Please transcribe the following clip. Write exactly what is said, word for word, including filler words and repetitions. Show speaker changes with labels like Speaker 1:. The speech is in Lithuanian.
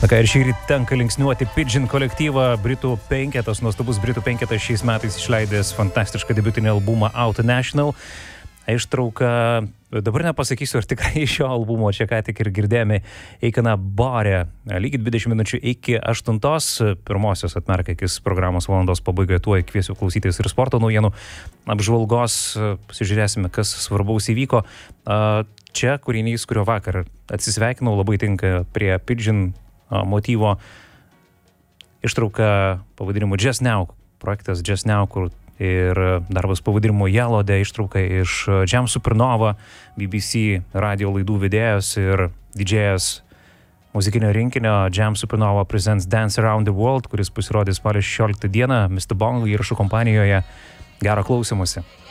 Speaker 1: Na ką, ir šį rytą tenka linksniuoti Pidgin kolektyvą, Britų penketas, nuostabus Britų penketas šiais metais išleidęs fantastišką debiutinį albumą Out National. Ištrauka, dabar nepasakysiu, ar tikrai šio albumo čia ką tik ir girdėjome, Eikana Barė, lygiai dvidešimt minučių iki aštuntos, pirmosios atmerk akis programos valandos pabaigoje, tuo kviesiu klausytis ir sporto naujienų apžvalgos, pasižiūrėsime, kas svarbaus įvyko. Čia kūrinys, kurio vakar atsisveikinau, labai tinka prie Pidgin motyvo, ištrauka pavadinimu Just Now, projektas Just Now, kur ir darbas pavadinimu Yellow'de, ištrauka iš Jam Supernova, B B C radio laidų vedėjas ir didžėjas muzikinio rinkinio Jam Supernova Presents Dance Around the World, kuris pasirodys spalio šešioliktą dieną mister Bong įrašų kompanijoje. Gero klausymosi.